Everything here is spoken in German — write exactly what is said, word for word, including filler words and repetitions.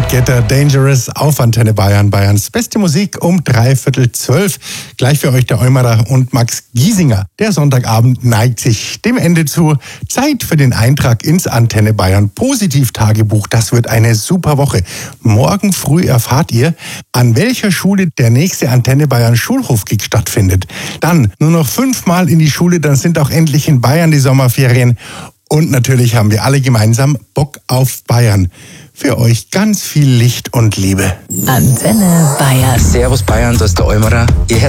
David Guetta, Dangerous auf Antenne Bayern. Bayerns beste Musik um dreiviertel zwölf. Gleich für euch der Eumerer und Max Giesinger. Der Sonntagabend neigt sich dem Ende zu. Zeit für den Eintrag ins Antenne Bayern Positivtagebuch. Das wird eine super Woche. Morgen früh erfahrt ihr, an welcher Schule der nächste Antenne Bayern Schulhofgig stattfindet. Dann nur noch fünfmal in die Schule, dann sind auch endlich in Bayern die Sommerferien. Und natürlich haben wir alle gemeinsam Bock auf Bayern. Für euch ganz viel Licht und Liebe. Antenne Bayern. Servus Bayern, da ist der Eumerer. Ihr hört